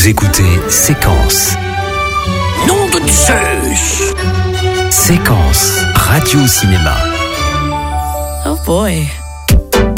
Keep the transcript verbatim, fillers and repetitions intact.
écoutez Séquence. Nom de Zeus! Séquence Radio Cinéma. Oh boy.